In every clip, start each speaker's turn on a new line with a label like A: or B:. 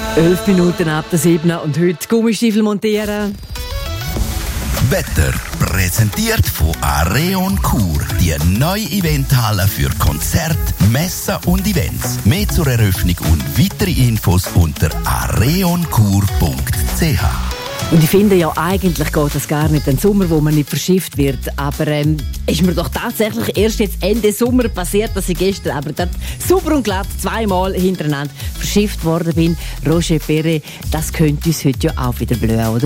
A: 11 Minuten ab der 7 und heute Gummistiefel montieren.
B: Wetter präsentiert von Areon Chur. Die neue Eventhalle für Konzerte, Messen und Events. Mehr zur Eröffnung und weitere Infos unter areonchur.ch.
A: Und ich finde ja, eigentlich geht das gar nicht, den Sommer, wo man nicht verschifft wird. Aber ist mir doch tatsächlich erst jetzt Ende Sommer passiert, dass ich gestern aber dort super und glatt zweimal hintereinander verschifft worden bin. Roger Perret, das könnte uns heute ja auch wieder blühen, oder?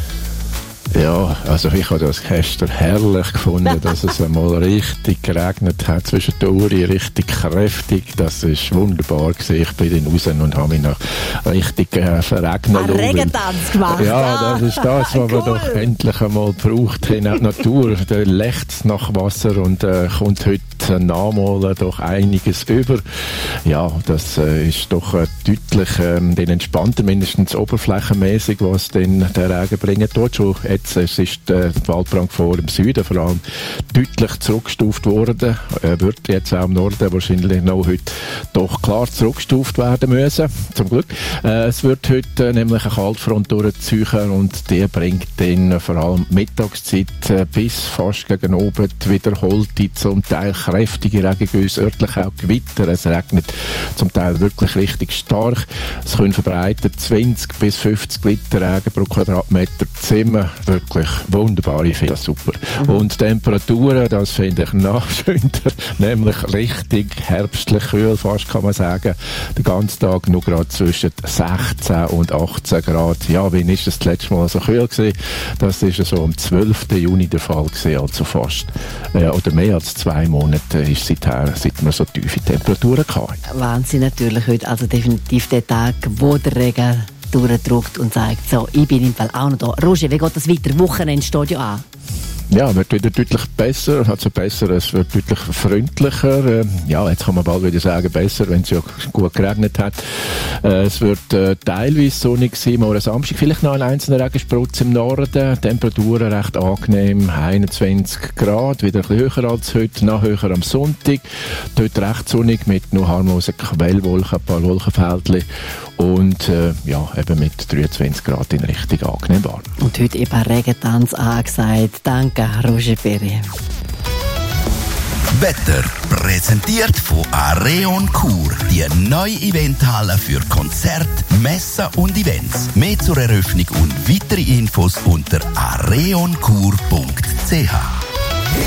C: Ja, also ich habe das gestern herrlich gefunden, dass es einmal richtig geregnet hat zwischen der Uri, richtig kräftig. Das ist wunderbar gewesen. Ich bin dann raus und habe mich noch richtig verregnet.
A: Ein Regentanz gemacht.
C: Ja, das ist das, was wir doch endlich einmal braucht. Die Natur, der lechzt nach Wasser und kommt heute nachmalen doch einiges über. Ja, das ist doch deutlich den entspannter, mindestens oberflächenmäßig, was denn der Regen bringt. Dort schon jetzt ist der Waldbrand vor im Süden vor allem deutlich zurückgestuft worden. Wird jetzt auch im Norden wahrscheinlich noch heute doch klar zurückgestuft werden müssen. Zum Glück. Es wird heute nämlich eine Kaltfront durchziehen und die bringt dann vor allem Mittagszeit bis fast gegen Abend wiederholte, zum Teil kräftige Regengüsse, örtlich auch Gewitter. Es regnet zum Teil wirklich richtig stark. Es können verbreitet 20 bis 50 Liter Regen pro Quadratmeter Zimmer. Wirklich wunderbar, ich finde das super. Und Temperaturen, das finde ich noch schöner, nämlich richtig herbstlich kühl, fast kann man sagen. Den ganzen Tag nur gerade zwischen 16 und 18 Grad. Ja, wann ist das letzte Mal so kühl gewesen? Das ist so am 12. Juni der Fall gewesen, also fast, oder mehr als 2 Monate ist seit wir so tiefe Temperaturen hatten.
A: Wahnsinn natürlich heute, also definitiv der Tag, wo der Regen durchdrückt und sagt, so, ich bin im Fall auch noch da. Roger, wie geht das weiter? Wochenende steht ja an.
C: Ja, wird wieder deutlich besser, also besser, es wird deutlich freundlicher. Ja, jetzt kann man bald wieder sagen, besser, wenn es ja gut geregnet hat. Es wird teilweise sonnig sein, morgen Samstag, vielleicht noch ein einzelner Regensprutz im Norden. Temperaturen recht angenehm, 21 Grad, wieder ein bisschen höher als heute, noch höher am Sonntag. Dort recht sonnig mit nur harmlosen Quellwolken, ein paar Wolkenfeldchen und ja, eben mit 23 Grad in Richtung angenehm warm.
A: Und heute eben Regentanz angesagt. Danke, Roger Perret.
B: Wetter präsentiert von Areon Chur. Die neue Eventhalle für Konzerte, Messen und Events. Mehr zur Eröffnung und weitere Infos unter areonchur.ch.